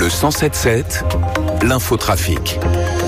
Le 107.7, l'infotrafic.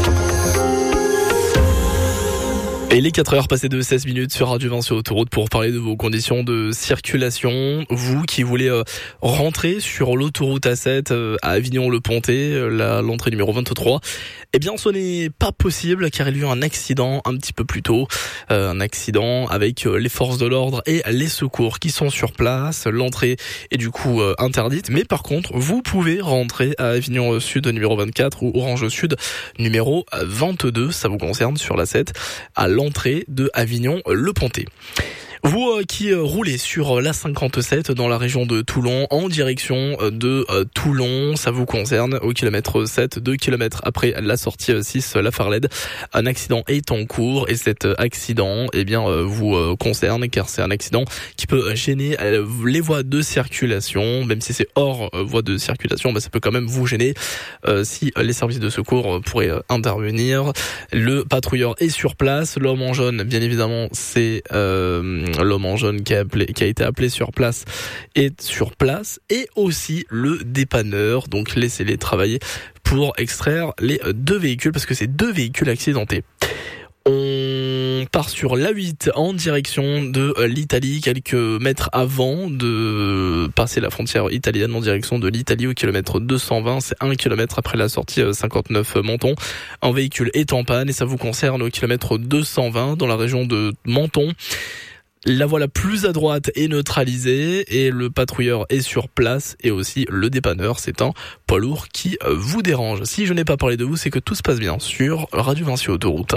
Et les 4 heures passées de 16 minutes sur Radio 20 sur Autoroute pour parler de vos conditions de circulation. Vous qui voulez rentrer sur l'autoroute A7 à Avignon-le-Pontet, l'entrée numéro 23, eh bien ce n'est pas possible car il y a eu un accident un petit peu plus tôt. Un accident avec les forces de l'ordre et les secours qui sont sur place. L'entrée est du coup interdite, mais par contre vous pouvez rentrer à Avignon Sud numéro 24 ou Orange Sud numéro 22. Ça vous concerne sur l'A7 à l'entrée de Avignon-le-Pontet. Vous qui roulez sur la 57 dans la région de Toulon en direction de Toulon, ça vous concerne au kilomètre 7, 2 km après la sortie 6 La Farlède. Un accident est en cours et cet accident vous concerne car c'est un accident qui peut gêner les voies de circulation. Même si c'est hors voie de circulation, ça peut quand même vous gêner si les services de secours pourraient intervenir. Le patrouilleur est sur place. L'homme en jaune, bien évidemment, c'est l'homme en jaune qui a été appelé sur place est sur place, et aussi le dépanneur, donc laissez-les travailler pour extraire les 2 véhicules parce que c'est 2 véhicules accidentés. On part sur l'A8 en direction de l'Italie, quelques mètres avant de passer la frontière italienne en direction de l'Italie au kilomètre 220. C'est 1 kilomètre après la sortie 59 Menton. Un véhicule est en panne et ça vous concerne au kilomètre 220 dans la région de Menton. La voie la plus à droite est neutralisée et le patrouilleur est sur place, et aussi le dépanneur, c'est un poids lourd qui vous dérange. Si je n'ai pas parlé de vous, c'est que tout se passe bien sur Radio 20 sur Autoroute.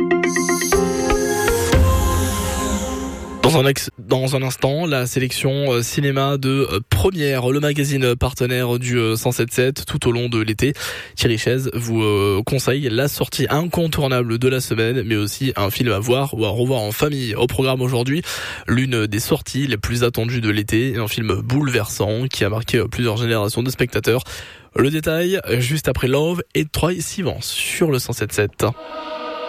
Dans un instant, la sélection cinéma de Première, le magazine partenaire du 107.7 tout au long de l'été. Thierry Chaise vous conseille la sortie incontournable de la semaine, mais aussi un film à voir ou à revoir en famille. Au programme aujourd'hui, l'une des sorties les plus attendues de l'été, un film bouleversant qui a marqué plusieurs générations de spectateurs. Le détail, juste après Love et Troye Sivan sur le 107.7.